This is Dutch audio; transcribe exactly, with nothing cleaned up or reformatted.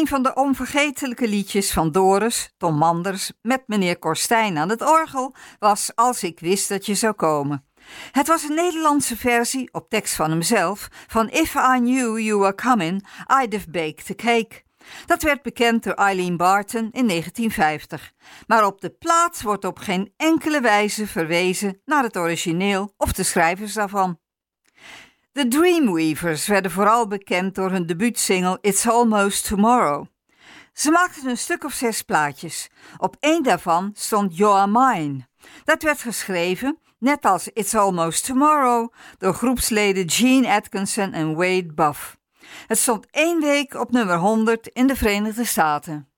Een van de onvergetelijke liedjes van Doris, Tom Manders, met meneer Korstijn aan het orgel, was Als ik wist dat je zou komen. Het was een Nederlandse versie, op tekst van hemzelf, van If I Knew You Were Coming, I'd Have Baked a Cake. Dat werd bekend door Eileen Barton in negentien vijftig. Maar op de plaat wordt op geen enkele wijze verwezen naar het origineel of de schrijvers daarvan. De Dreamweavers werden vooral bekend door hun debuutsingle It's Almost Tomorrow. Ze maakten een stuk of zes plaatjes. Op één daarvan stond You're Mine. Dat werd geschreven, net als It's Almost Tomorrow, door groepsleden Gene Atkinson en Wade Buff. Het stond één week op nummer honderd in de Verenigde Staten.